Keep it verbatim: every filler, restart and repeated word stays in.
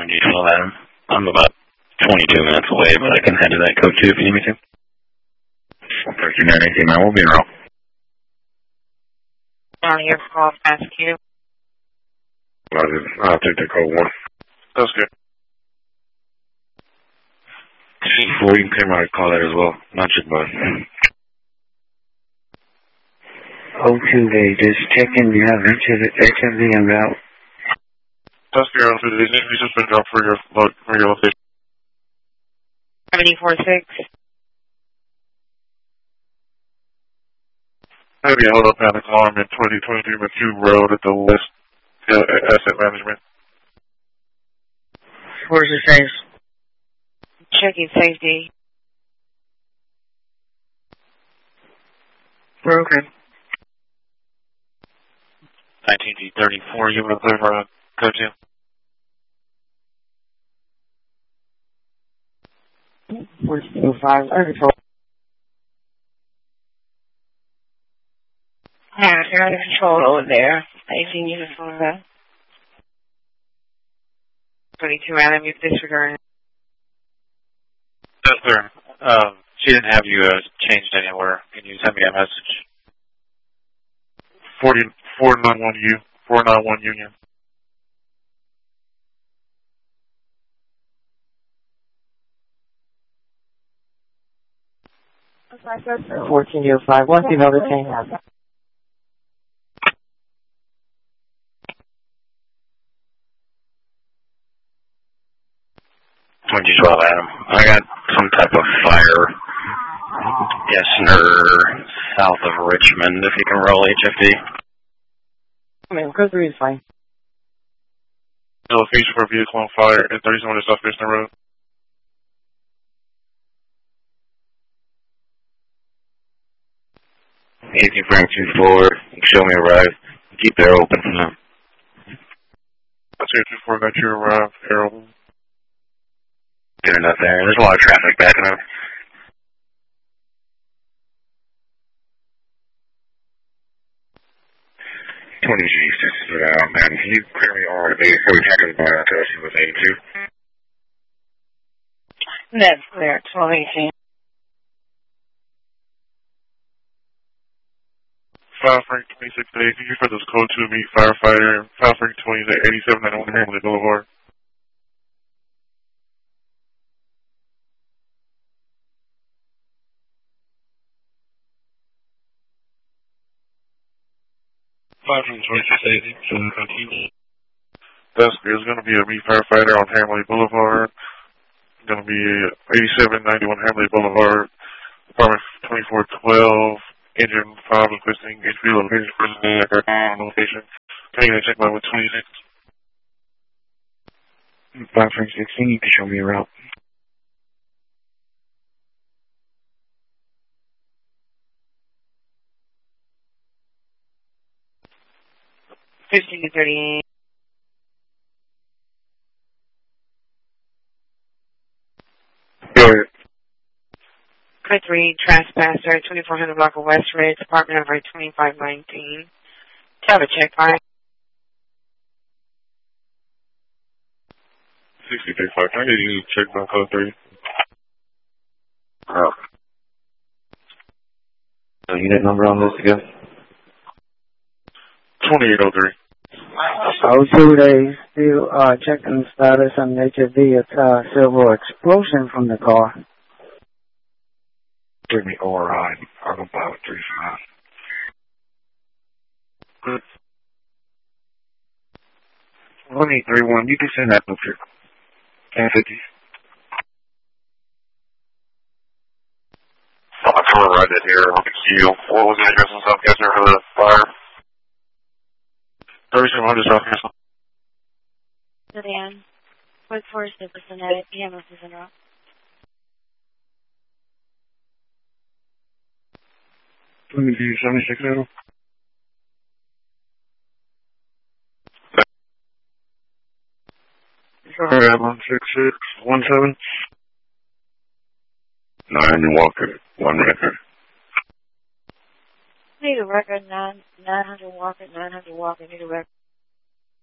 twenty twelve, Adam. I'm about twenty-two minutes away, but I can head to that code two if you need me to. thirty-nine eighteen, man. We'll be in route. On your call, ask you. I'll take the code one. That's good. Before you can pay my call that as well. Not just bud. O two day, just checking you have H M V en route. That's good. O two days. He's just been dropped for your, for your location. seventy-four six. Maybe a hold up panic alarm in twenty twenty-three McHugh Road at the West uh, Asset Management. Where's the safe? Checking safety. We're okay. nineteen D thirty-four, you want to clear for a code two? Four two five, I control. Yeah, you're out of control over there. eighteen units on that. twenty-two, Adam, you've disregarded. Yes, sir. Um, she didn't have you uh, changed anywhere. Can you send me a message? Forty four nine one U four nine one Union. Fourteen zero five. One female detained. twenty twelve, Adam. I got some type of fire. Gessner, south of Richmond, if you can roll H F D. I mean, code three is fine. Location for a vehicle on fire at thirty-seven South Gessner Road. If you bring two forward, you can show me a ride. Keep there open for now. Let's see if two four got you arrived, Harold. Good enough there. There's a lot of traffic backing up. twenty G six is out, man. Can you clear me all the base? We're checking by our Chelsea with eighty-two. That's clear, twelve eighteen. Five Frank twenty-six to eighty. You for this code two meet firefighter and Five Frank twenty to eighty-seven ninety-one Hamlin Boulevard. Five Frank twenty-six to eighty. So continue. That's good. It's going to be a meet firefighter on Hamlin Boulevard. It's going to be eighty-seven ninety-one Hamlin Boulevard. Apartment twenty-four twelve. Engine five requesting H P location person at location. Can you check my with twenty-six? Five Frank sixteen, you can show me a route. fifteen thirty-eight. Go ahead. Code three, trespasser, twenty-four hundred block of West Ridge, apartment number twenty-five nineteen. Tell the check by. sixty-three five. Can I get you to check my code three? Oh. The unit number on this again? twenty-eight oh three. O two days, still uh, checking the status on H F D. It's a silver explosion from the car. Give me O R I. I'm about three five. Good. one eight three one, you can send that picture. ten fifty. I'm going to ride it here. I'll see you. What was the address in South Gessner for the fire? thirty-seven hundred South Gessner. Sedan. Code four six percent P M is in route. twenty-two seventy-six Adam. Alright, one six six one seven. Nine Walker, one record. Need a record, nine, nine hundred Walker, nine hundred Walker, need a record.